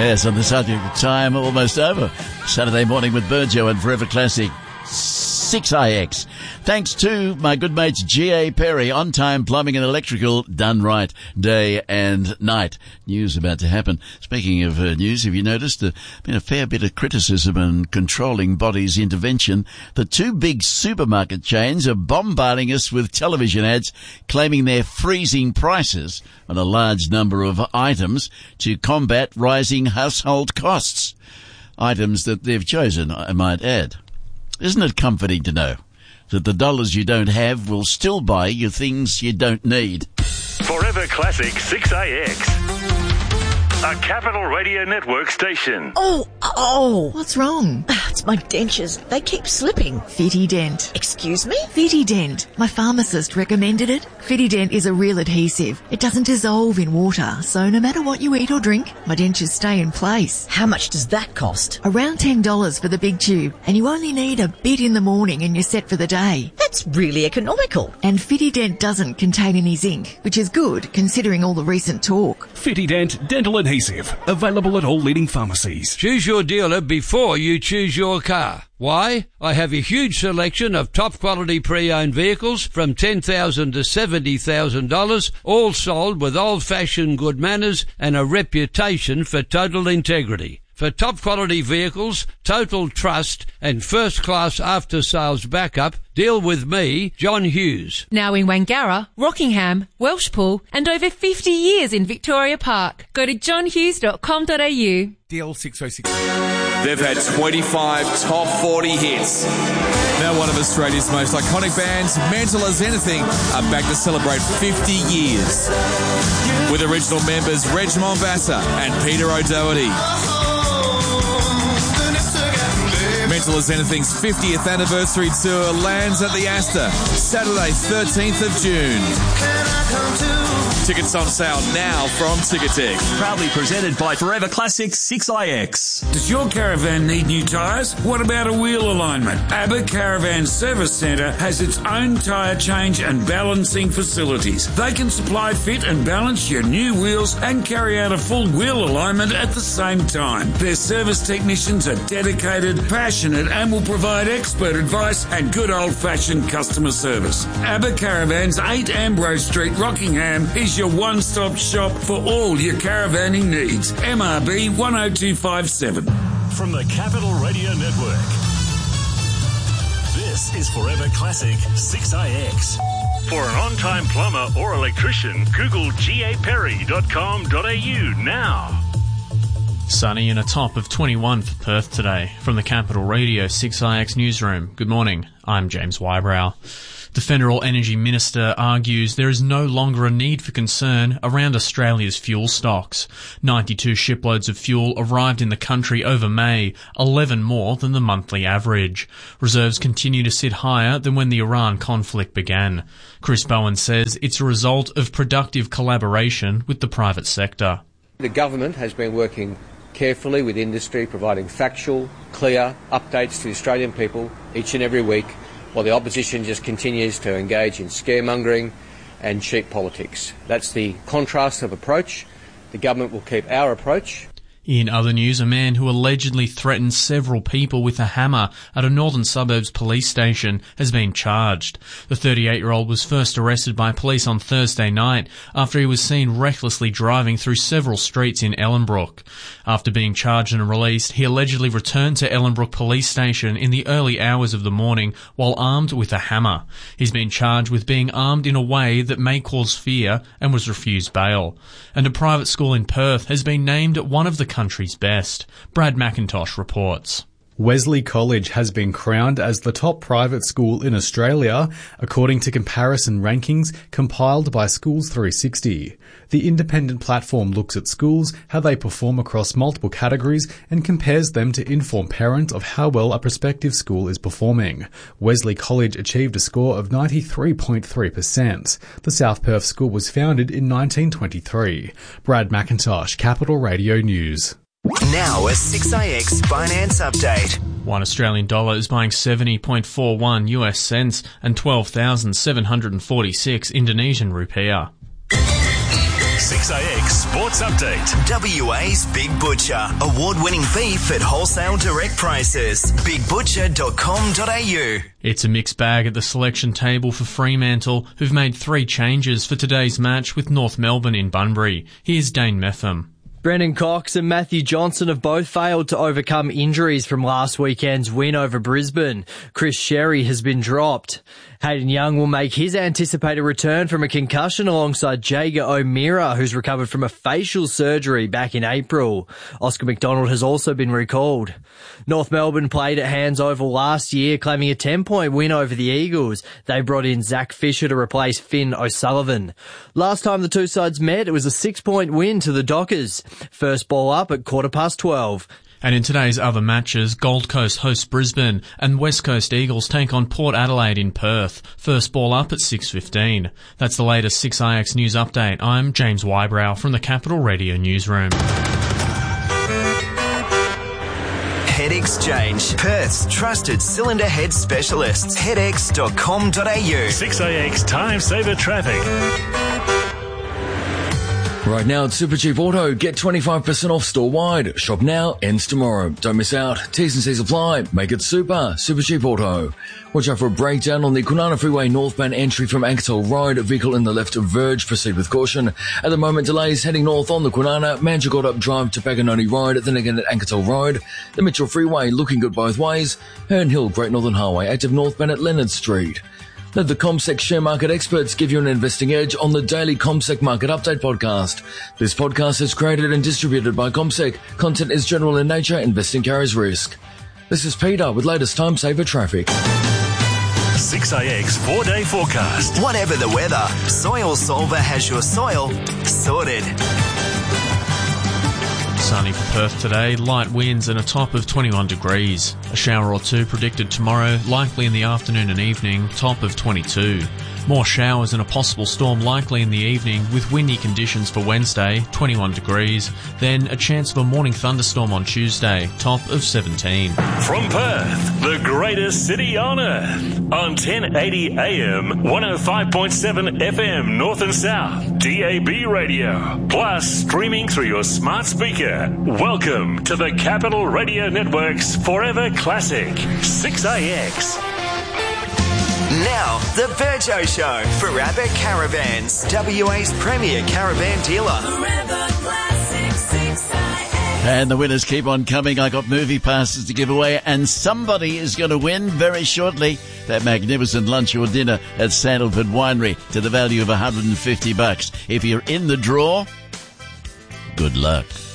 Yes, on the subject of time, almost over. Saturday morning with Burjo and Forever Classic 6IX. Thanks to my good mates G.A. Perry, On Time Plumbing and Electrical, done right day and night. News about to happen. Speaking of news, have you noticed there's been a fair bit of criticism and controlling bodies' intervention? The two big supermarket chains are bombarding us with television ads claiming they're freezing prices on a large number of items to combat rising household costs. Items that they've chosen, I might add. Isn't it comforting to know that the dollars you don't have will still buy you things you don't need? Forever Classic 6AX. A Capital Radio Network station. Oh, what's wrong? It's my dentures. They keep slipping. Fitident. Excuse me? Fitident. My pharmacist recommended it. Fitident is a real adhesive. It doesn't dissolve in water, so no matter what you eat or drink, my dentures stay in place. How much does that cost? Around $10 for the big tube, and you only need a bit in the morning and you're set for the day. That's really economical. And Fitident doesn't contain any zinc, which is good considering all the recent talk. Fitident Dental Adhesive. Available at all leading pharmacies. Choose your dealer before you choose your car. Why? I have a huge selection of top quality pre-owned vehicles from $10,000 to $70,000, all sold with old-fashioned good manners and a reputation for total integrity. For top quality vehicles, total trust and first class after sales backup, deal with me, John Hughes. Now in Wangara, Rockingham, Welshpool and over 50 years in Victoria Park. Go to johnhughes.com.au. DL 606. They've had 25 top 40 hits. Now one of Australia's most iconic bands, Mental as Anything, are back to celebrate 50 years. With original members Reg Mombassa and Peter O'Doherty. Mental as Anything's 50th anniversary tour lands at the Astor, Saturday 13th of June. Tickets on sale now from Ticketek. Proudly presented by Forever Classic 6IX. Does your caravan need new tyres? What about a wheel alignment? ABBA Caravan Service Centre has its own tyre change and balancing facilities. They can supply, fit and balance your new wheels and carry out a full wheel alignment at the same time. Their service technicians are dedicated, passionate and will provide expert advice and good old-fashioned customer service. ABBA Caravans, 8 Ambrose Street, Rockingham, is your one-stop shop for all your caravanning needs. MRB 10257. From the Capital Radio Network, this is Forever Classic 6IX. For an on-time plumber or electrician, Google gaperry.com.au now. Sunny and a top of 21 for Perth today. From the Capital Radio 6IX newsroom, good morning, I'm James Wybrow. The Federal Energy Minister argues there is no longer a need for concern around Australia's fuel stocks. 92 shiploads of fuel arrived in the country over May, 11 more than the monthly average. Reserves continue to sit higher than when the Iran conflict began. Chris Bowen says it's a result of productive collaboration with the private sector. The government has been working carefully with industry, providing factual, clear updates to the Australian people each and every week, while the opposition just continues to engage in scaremongering and cheap politics. That's the contrast of approach. The government will keep our approach. In other news, a man who allegedly threatened several people with a hammer at a northern suburbs police station has been charged. The 38-year-old was first arrested by police on Thursday night after he was seen recklessly driving through several streets in Ellenbrook. After being charged and released, he allegedly returned to Ellenbrook police station in the early hours of the morning while armed with a hammer. He's been charged with being armed in a way that may cause fear and was refused bail. And a private school in Perth has been named one of the country's best. Brad McIntosh reports. Wesley College has been crowned as the top private school in Australia, according to comparison rankings compiled by Schools 360. The independent platform looks at schools, how they perform across multiple categories, and compares them to inform parents of how well a prospective school is performing. Wesley College achieved a score of 93.3%. The South Perth School was founded in 1923. Brad McIntosh, Capital Radio News. Now a 6IX finance update. One Australian dollar is buying 70.41 US cents and 12,746 Indonesian rupiah. 6AX Sports Update. WA's Big Butcher. Award-winning beef at wholesale direct prices. BigButcher.com.au. It's a mixed bag at the selection table for Fremantle, who've made 3 changes for today's match with North Melbourne in Bunbury. Here's Dane Metham. Brendan Cox and Matthew Johnson have both failed to overcome injuries from last weekend's win over Brisbane. Chris Sherry has been dropped. Hayden Young will make his anticipated return from a concussion alongside Jager O'Meara, who's recovered from a facial surgery back in April. Oscar McDonald has also been recalled. North Melbourne played at Hands Oval last year, claiming a 10-point win over the Eagles. They brought in Zach Fisher to replace Finn O'Sullivan. Last time the two sides met, it was a 6-point win to the Dockers. First ball up at 12:15. And in today's other matches, Gold Coast hosts Brisbane and West Coast Eagles take on Port Adelaide in Perth. First ball up at 6:15. That's the latest 6IX News Update. I'm James Wybrow from the Capital Radio Newsroom. Head Exchange, Perth's trusted cylinder head specialists. Headex.com.au. 6AX Time Saver Traffic. Right now at Supercheap Auto, get 25% off store-wide. Shop now, ends tomorrow. Don't miss out. T's and C's apply. Make it super. Supercheap Auto. Watch out for a breakdown on the Kwinana Freeway northbound entry from Anketel Road. Vehicle in the left verge. Proceed with caution. At the moment, delays heading north on the Kwinana, Manjigoda Drive to Paganoni Road, then again at Anketel Road. The Mitchell Freeway looking good both ways. Herne Hill, Great Northern Highway, active northbound at Leonard Street. Let the CommSec share market experts give you an investing edge on the daily CommSec Market Update podcast. This podcast is created and distributed by CommSec. Content is general in nature. Investing carries risk. This is Peter with latest time saver traffic. 6AX 4-day forecast. Whatever the weather, Soil Solver has your soil sorted. Sunny for Perth today, light winds and a top of 21 degrees. A shower or two predicted tomorrow, likely in the afternoon and evening, top of 22. More showers and a possible storm likely in the evening with windy conditions for Wednesday, 21 degrees. Then a chance of a morning thunderstorm on Tuesday, top of 17. From Perth, the greatest city on earth. On 1080 AM, 105.7 FM North and South, DAB radio. Plus streaming through your smart speaker. Welcome to the Capital Radio Network's Forever Classic, 6AX. Now, the Virgo Show for Abbott Caravans, WA's premier caravan dealer. And the winners keep on coming. I got movie passes to give away, and somebody is going to win very shortly that magnificent lunch or dinner at Sandalford Winery to the value of $150. If you're in the draw, good luck.